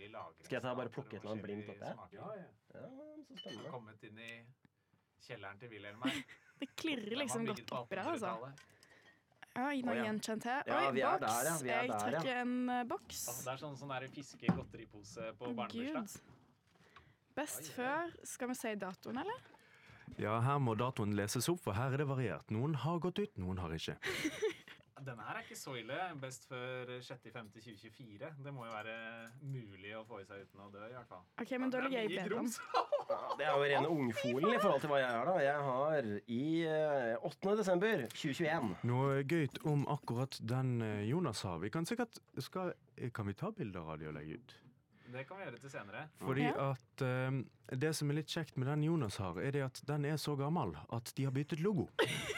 hemmelig lagring. Skal jeg bare plukke et eller annet blindt opp der? Ja. Ja, så Jeg spennende. har kommet inn i kjelleren til Wilhelm her. Det klirrer liksom Den var godt bygget på oppi der, altså. 1800-tallet. Oi, noe Å, ja. gjenkjent her. Ja, Oi, vi er boks. der, ja. Vi er Jeg der, ja. trekker en boks. Det er sånn der fiske-godteripose på barnebursdag. Gud. Best før. Skal vi si datoen, eller? Ja, her må datoen leses opp, for her er det variert. Noen har gått ut, noen har ikke. Denne her er ikke så ille. Best før 6.5.2024. Det må jo være mulig å få i seg uten å dø, i hvert fall. Ok, men da ligger jeg Det er mye bedre an. grums. Det er jo rene ungfolen i forhold til hva jeg er da. Jeg har i 8. desember 2021. Noe gøyt om akkurat den Jonas har. Vi kan sikkert, kan vi ta bilder av radio og legge ut? Det kan vi gjøre til senere. Fordi Ja. at det som er litt kjekt med den Jonas har, er det at den er så gammel at de har byttet logo.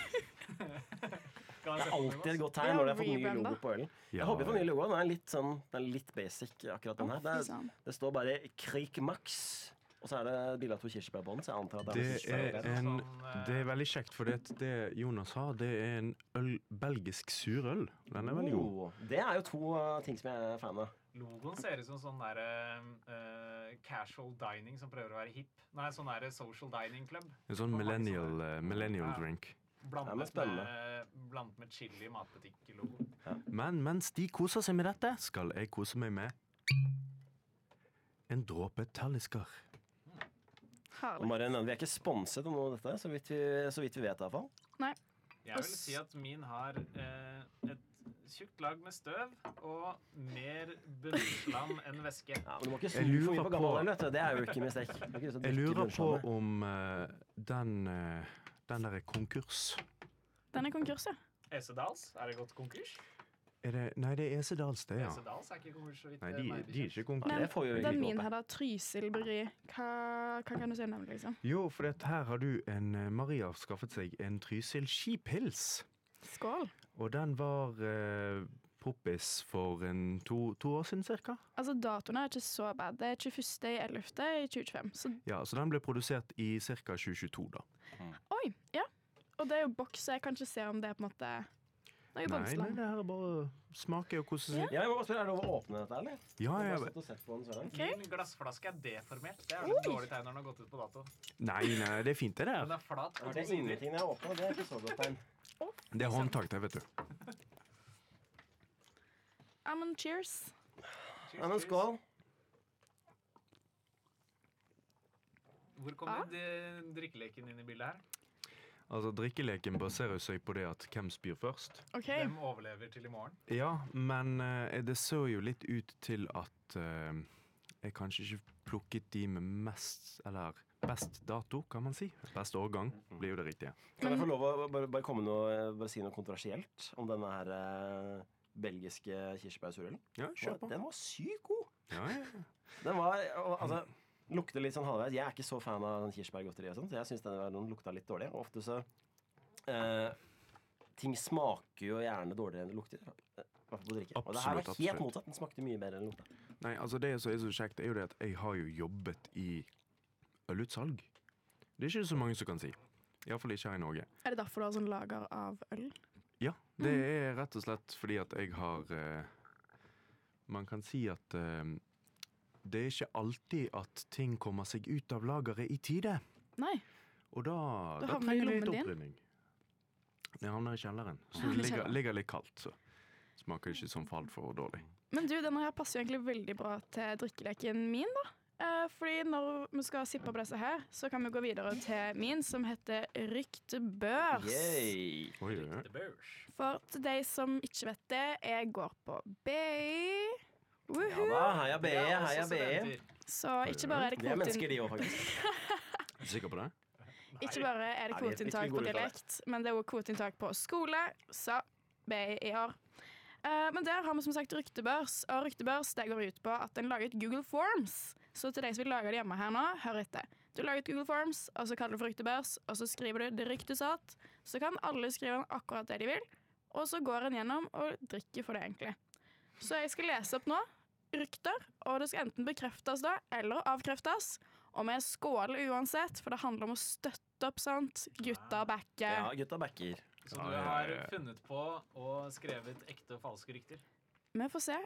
Kan Det jeg er se på alltid den, et godt tegn Ja, når de har fått ny rebranda. logo på ølen. Ja. Jeg håper på ny logo. Den er litt basic, akkurat den her. Å, fy søren. Det står bare Krik Max, og så er det bilde av 2 kirsebærbånd, så jeg antar at det er Det kirsebær. det er veldig kjekt, for det Jonas har, det er en belgisk surøl. Den er veldig god. Oh, det er jo 2 ting som jeg er fan av. Logoen ser ut som sånn der casual dining som prøver å være hip. Nei, sånn der social dining club. En sånn millennial Ja. drink. Ja, men Blandet med chili i matbutikk-logo. Men mens de koser seg med dette, skal jeg kose meg med en dråpe tallisker. Herlig. Marianne, vi er ikke sponset av noe av dette, så vidt vi vet i hvert fall. Nei. Jeg vil si at min har et tjukt lag med støv og mer bunnslam enn væske. Ja, men du må ikke Jeg snu for mye lurer på gammel på- øl, vet du. Det er jo ikke mistake. Du har ikke lyst til å Jeg drikke lurer på bunnslandet. om den der er konkurs. Den er konkurs, ja. Esedals, er det gått konkurs? Nei, det er Esedals, det, ja. Esedals er ikke konkurs, så vidt Nei, meg de er bekjent. ikke konkurs. Men det får jo vi den ikke min håpe. her da, Trysil bryggeri. Hva kan du si om den, liksom? Jo, for her har du Maria har skaffet seg en Trysil skipils. Skål. Og den var poppis for to år siden cirka. Altså, datoen er ikke så bad. Det er 21.11.2025. Så Ja, så den ble produsert i cirka 2022 da. oi, ja. Og det er jo boks, så jeg kan ikke se om det er på en måte noe Nei, båndslam. det her er bare smake og kose seg. Ja, jeg må bare spørre, er det lov å åpne dette, eller? Ja, Jeg ja. har satt og sett på den så langt. Ok. Min glassflaske er deformert. Det er jo et dårlig tegn når den har gått ut på dato. Nei, det er fint det Den der. er flat på Det to er sider. ingenting jeg har åpnet, det er ikke så godt tegn. Det er håndtak det, vet du. Ja, men cheers. Ja, men skål. Hvor kommer drikkeleken inn i bildet her? Altså, drikkeleken baserer seg på det at hvem spyr først. OK. Hvem overlever til i morgen? Ja, men det så jo litt ut til at jeg kanskje ikke plukket de med best dato, kan man si. Best årgang blir jo det riktige. Kan jeg få lov å bare si noe kontroversielt om denne her belgiske kirsebærsurølen? Ja, kjør på. Den var sykt god. Ja, ja. Den var, altså, lukter litt sånn halvveis. Jeg er ikke så fan av den kirsebærgodteri og sånt, så jeg synes den lukta litt dårlig. Og ofte så ting smaker jo gjerne dårligere enn det lukter. I hvert fall på drikke. Og det her var Absolutt, helt absolutt. motsatt. Den smakte mye bedre enn den lukta. Nei, altså det som er så kjekt, er jo det at jeg har jo jobbet i ølutsalg. Det er ikke så mange som kan si. I hvert fall ikke her i Norge. Er det derfor du har sånn lager av øl? Ja, det er rett og slett fordi at jeg har man kan si at det er ikke alltid at ting kommer seg ut av lageret i tide. Nei. Og da havner i trenger det litt lommen din. opprydning. Det havner i kjelleren. Så Ja, i det kjelleren. ligger litt kaldt, så smaker det ikke som falt for dårlig. Men du, denne her passer jo egentlig veldig bra til drikkeleken min, da. Fordi når vi skal sippe på disse her, så kan vi gå videre til min, som heter Ryktebørs. Yay! Oi, ja. The Børs. For til de som ikke vet det, jeg går på BI. Ja Woohoo! da, heia BE, Det er også heia BE. studenter. Så ikke bare er det De er mennesker, kvoteinntak de også, faktisk. Er du sikker på det? ikke bare er det Nei, vi kvoteinntak går på ut av det. dialekt, men det er også kvoteinntak på skole, så BI i år. Men der har vi som sagt ryktebørs, og ryktebørs det går ut på at en lager et Google Forms. Så til de som vil lage det hjemme her nå, hør etter. Du lager et Google Forms, og så kaller du for ryktebørs, og så skriver du det ryktes at, så kan alle skrive akkurat det de vil, og så går en gjennom og drikker for det egentlig. Så jeg skal lese opp nå rykter, og det skal enten bekreftes da, eller avkreftes, og vi skåler uansett, for det handler om å støtte opp, sant? Gutta backer. Ja, gutta backer. Så du har funnet på og skrevet ekte og falske rykter. Vi får se.